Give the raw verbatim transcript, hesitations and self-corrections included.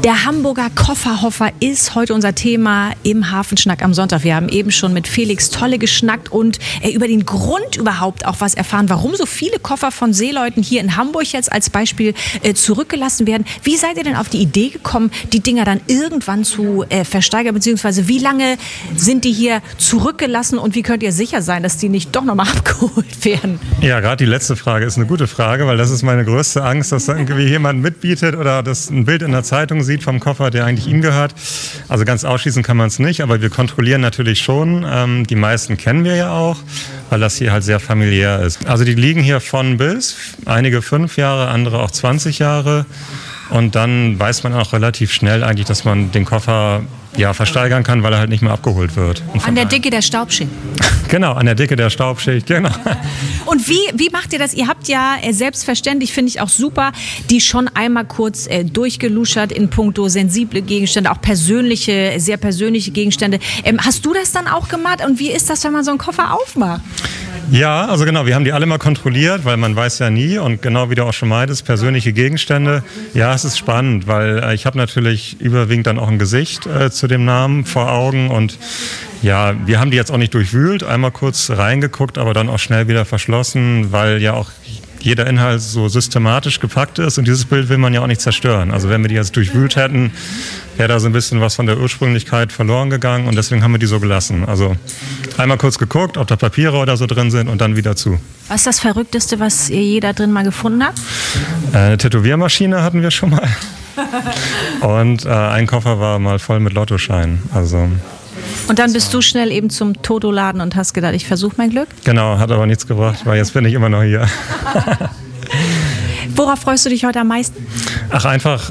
Der Hamburger Kofferhoffer ist heute unser Thema im Hafenschnack am Sonntag. Wir haben eben schon mit Felix Tolle geschnackt und äh, über den Grund überhaupt auch was erfahren, warum so viele Koffer von Seeleuten hier in Hamburg jetzt als Beispiel äh, zurückgelassen werden. Wie seid ihr denn auf die Idee gekommen, die Dinger dann irgendwann zu äh, versteigern, beziehungsweise wie lange sind die hier zurückgelassen und wie könnt ihr sicher sein, dass die nicht doch nochmal abgeholt werden? Ja, gerade die letzte Frage ist eine gute Frage, weil das ist meine größte Angst, dass da irgendwie jemand mitbietet oder das ein Bild in der Zeitung sieht vom Koffer, der eigentlich ihm gehört. Also ganz ausschließen kann man es nicht, aber wir kontrollieren natürlich schon. Ähm, die meisten kennen wir ja auch, weil das hier halt sehr familiär ist. Also die liegen hier von bis, einige fünf Jahre, andere auch zwanzig Jahre. Und dann weiß man auch relativ schnell eigentlich, dass man den Koffer ja, versteigern kann, weil er halt nicht mehr abgeholt wird. An der Dicke der Staubschicht. Genau, an der Dicke der Staubschicht, genau. Und wie, wie macht ihr das? Ihr habt ja äh, selbstverständlich, finde ich auch super, die schon einmal kurz äh, durchgeluschert in puncto sensible Gegenstände, auch persönliche, sehr persönliche Gegenstände. Ähm, hast du das dann auch gemacht? Und wie ist das, wenn man so einen Koffer aufmacht? Ja, also genau, wir haben die alle mal kontrolliert, weil man weiß ja nie und genau wie du auch schon meintest, persönliche Gegenstände, ja, es ist spannend, weil äh, ich habe natürlich überwiegend dann auch ein Gesicht äh, zu dem Namen vor Augen und ja, wir haben die jetzt auch nicht durchwühlt, einmal kurz reingeguckt, aber dann auch schnell wieder verschlossen, weil ja auch jeder Inhalt so systematisch gepackt ist und dieses Bild will man ja auch nicht zerstören. Also wenn wir die jetzt durchwühlt hätten, wäre da so ein bisschen was von der Ursprünglichkeit verloren gegangen und deswegen haben wir die so gelassen. Also einmal kurz geguckt, ob da Papiere oder so drin sind und dann wieder zu. Was ist das Verrückteste, was ihr je da drin mal gefunden habt? Äh, eine Tätowiermaschine hatten wir schon mal und äh, ein Koffer war mal voll mit Lottoscheinen. Also und dann bist du schnell eben zum Toto-Laden und hast gedacht, ich versuche mein Glück? Genau, hat aber nichts gebracht, weil jetzt bin ich immer noch hier. Worauf freust du dich heute am meisten? Ach, einfach